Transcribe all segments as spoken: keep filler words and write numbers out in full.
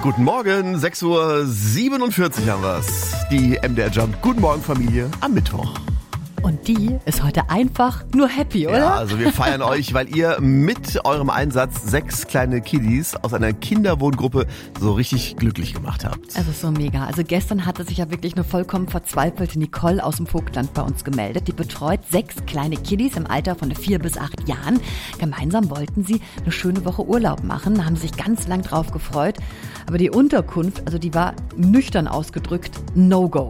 Guten Morgen, sechs Uhr siebenundvierzig haben wir's. Die M D R Jump Guten Morgen Familie am Mittwoch. Und die ist heute einfach nur happy, oder? Ja, also wir feiern euch, weil ihr mit eurem Einsatz sechs kleine Kiddies aus einer Kinderwohngruppe so richtig glücklich gemacht habt. Also so mega. Also gestern hatte sich ja wirklich eine vollkommen verzweifelte Nicole aus dem Vogtland bei uns gemeldet. Die betreut sechs kleine Kiddies im Alter von vier bis acht Jahren. Gemeinsam wollten sie eine schöne Woche Urlaub machen, da haben sich ganz lang drauf gefreut. Aber die Unterkunft, also die war nüchtern ausgedrückt, No-Go.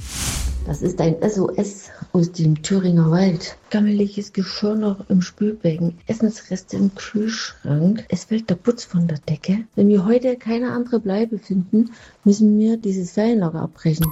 Das ist ein S O S aus dem Thüringer Wald. Gammeliges Geschirr noch im Spülbecken, Essensreste im Kühlschrank. Es fällt der Putz von der Decke. Wenn wir heute keine andere Bleibe finden, müssen wir dieses Ferienlager abbrechen.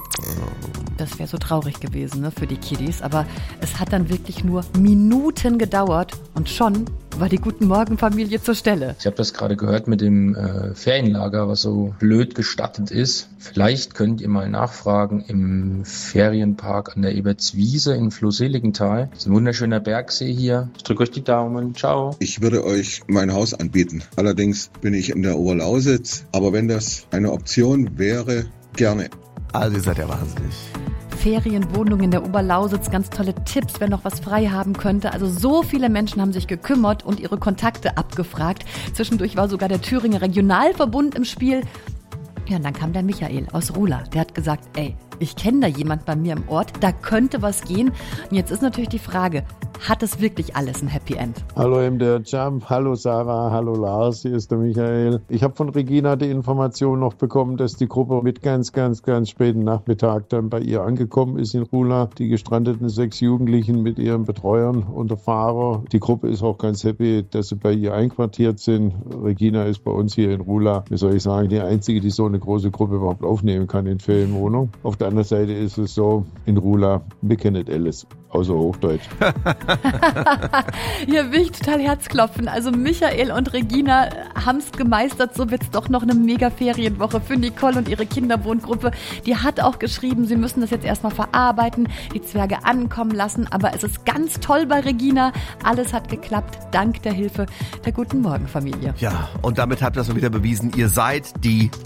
Das wäre so traurig gewesen, ne, für die Kiddies. Aber es hat dann wirklich nur Minuten gedauert und schon war die Guten Morgen Familie zur Stelle. Ich habe das gerade gehört mit dem äh, Ferienlager, was so blöd gestattet ist. Vielleicht könnt ihr mal nachfragen im Ferienpark an der Ebertswiese in Floh-Seligenthal. Das ist ein wunderschöner Bergsee hier. Ich drücke euch die Daumen. Ciao. Ich würde euch mein Haus anbieten. Allerdings bin ich in der Oberlausitz. Aber wenn das eine Option wäre, gerne. Also ihr seid ja wahnsinnig. Ferienwohnung in der Oberlausitz, ganz tolle Tipps, wer noch was frei haben könnte. Also so viele Menschen haben sich gekümmert und ihre Kontakte abgefragt. Zwischendurch war sogar der Thüringer Regionalverbund im Spiel. Ja, und dann kam der Michael aus Ruhla. Der hat gesagt, ey, ich kenne da jemand bei mir im Ort, da könnte was gehen. Und jetzt ist natürlich die Frage, hat es wirklich alles ein Happy End? Hallo M D R Jump, hallo Sarah, hallo Lars, hier ist der Michael. Ich habe von Regina die Information noch bekommen, dass die Gruppe mit ganz, ganz, ganz späten Nachmittag dann bei ihr angekommen ist in Ruhla. Die gestrandeten sechs Jugendlichen mit ihren Betreuern und der Fahrer. Die Gruppe ist auch ganz happy, dass sie bei ihr einquartiert sind. Regina ist bei uns hier in Ruhla, wie soll ich sagen, die einzige, die so eine große Gruppe überhaupt aufnehmen kann in Ferienwohnung. Auf der anderen Seite ist es so, in Ruhla, wir kennen nicht alles, außer Hochdeutsch. Hier will ich total Herzklopfen. Also Michael und Regina haben es gemeistert. So wird es doch noch eine mega Ferienwoche für Nicole und ihre Kinderwohngruppe. Die hat auch geschrieben, sie müssen das jetzt erstmal verarbeiten, die Zwerge ankommen lassen. Aber es ist ganz toll bei Regina. Alles hat geklappt, dank der Hilfe der Guten Morgen Familie. Ja, und damit habt ihr das mal wieder bewiesen. Ihr seid die